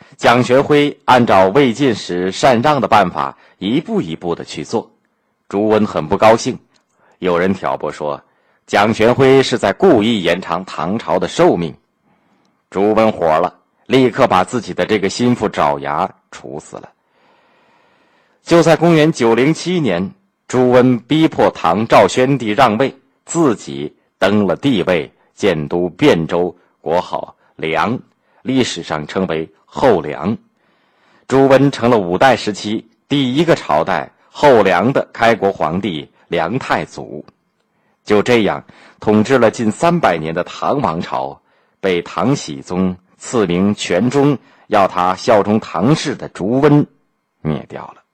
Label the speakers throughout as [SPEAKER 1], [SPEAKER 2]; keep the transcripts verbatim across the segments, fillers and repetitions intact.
[SPEAKER 1] 蒋学辉按照魏晋时禅让的办法一步一步的去做。朱温很不高兴，有人挑拨说蒋学辉是在故意延长唐朝的寿命。朱温火了，立刻把自己的这个心腹爪牙处死了。就在公元九零七年，朱温逼迫唐赵宣帝让位，自己登了帝位，建都汴州，国号梁，历史上称为后梁。朱温成了五代时期第一个朝代后梁的开国皇帝梁太祖。就这样统治了近三百年的唐王朝，被唐僖宗赐名全忠，要他效忠唐氏的朱温灭掉了。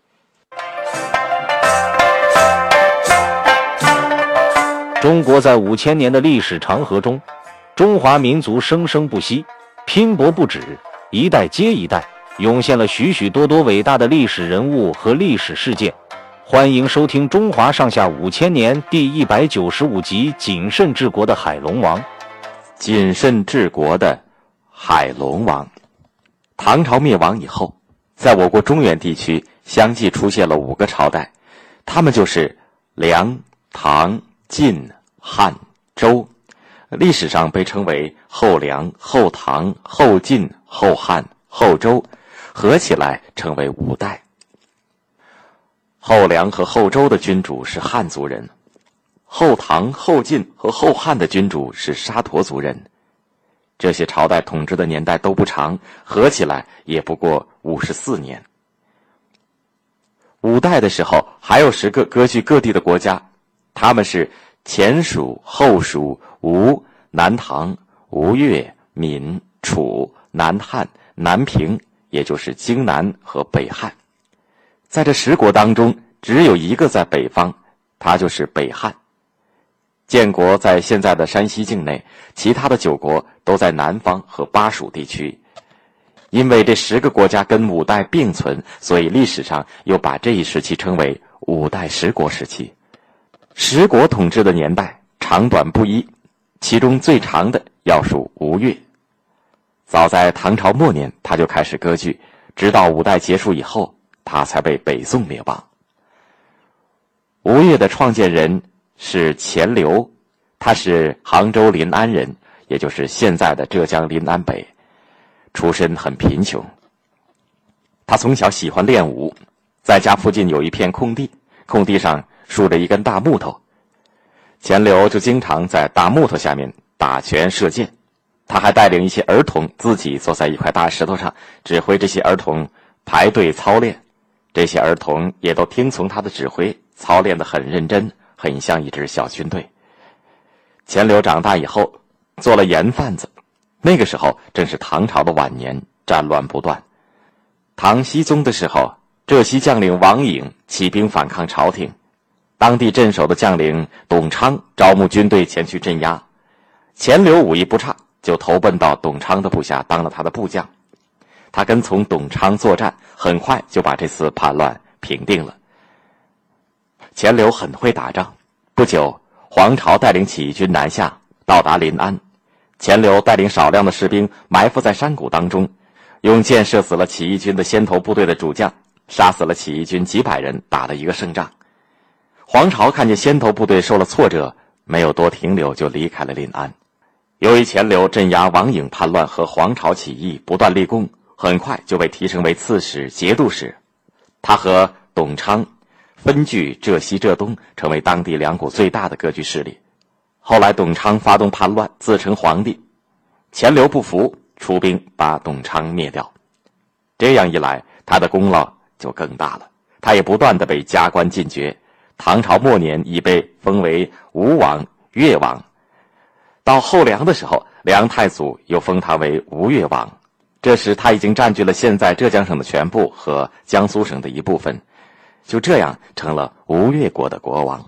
[SPEAKER 2] 中国在五千年的历史长河中，中华民族生生不息，拼搏不止，一代接一代，涌现了许许多多伟大的历史人物和历史事件。欢迎收听《中华上下五千年》第一百九十五集《谨慎治国的海龙王》。
[SPEAKER 1] 谨慎治国的海龙王。唐朝灭亡以后，在我国中原地区相继出现了五个朝代，他们就是梁、唐、晋、汉、周，历史上被称为后梁、后唐、后晋、后汉、后周，合起来称为五代。后梁和后周的君主是汉族人，后唐、后晋和后汉的君主是沙陀族人。这些朝代统治的年代都不长，合起来也不过五十四年。五代的时候，还有十个割据各地的国家，他们是前蜀、后蜀、吴、南唐、吴越、闽、楚、南汉、南平，也就是荆南和北汉。在这十国当中，只有一个在北方，它就是北汉。建国在现在的山西境内，其他的九国都在南方和巴蜀地区。因为这十个国家跟五代并存，所以历史上又把这一时期称为五代十国时期。十国统治的年代长短不一，其中最长的要数吴越。早在唐朝末年，他就开始割据，直到五代结束以后，他才被北宋灭亡。吴越的创建人是钱镠，他是杭州临安人，也就是现在的浙江临安北，出身很贫穷。他从小喜欢练武，在家附近有一片空地，空地上竖着一根大木头，钱镠就经常在大木头下面打拳射箭。他还带领一些儿童自己坐在一块大石头上，指挥这些儿童排队操练。这些儿童也都听从他的指挥，操练得很认真，很像一支小军队。钱镠长大以后做了盐贩子，那个时候正是唐朝的晚年，战乱不断。唐僖宗的时候，浙西将领王颖起兵反抗朝廷，当地镇守的将领董昌招募军队前去镇压。钱镠武艺不差，就投奔到董昌的部下，当了他的部将。他跟从董昌作战，很快就把这次叛乱平定了。钱镠很会打仗，不久黄巢带领起义军南下，到达临安。钱镠带领少量的士兵埋伏在山谷当中，用箭射死了起义军的先头部队的主将，杀死了起义军几百人，打了一个胜仗。黄巢看见先头部队受了挫折，没有多停留就离开了临安。由于钱镠镇压王颖叛乱和黄巢起义不断立功，很快就被提升为刺史、节度使。他和董昌分据浙西、浙东，成为当地两股最大的割据势力。后来董昌发动叛乱，自称皇帝，钱镠不服，出兵把董昌灭掉。这样一来，他的功劳就更大了，他也不断地被加官进爵。唐朝末年已被封为吴王、越王。到后梁的时候，梁太祖又封他为吴越王。这时他已经占据了现在浙江省的全部和江苏省的一部分，就这样成了吴越国的国王。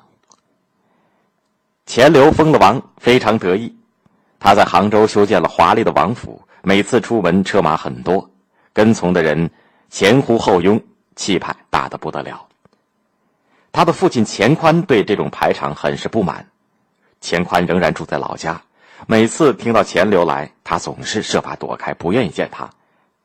[SPEAKER 1] 钱镠封了王，非常得意。他在杭州修建了华丽的王府，每次出门车马很多，跟从的人前呼后拥，气派大得不得了。他的父亲钱宽对这种排场很是不满。钱宽仍然住在老家，每次听到钱镠来，他总是设法躲开，不愿意见他。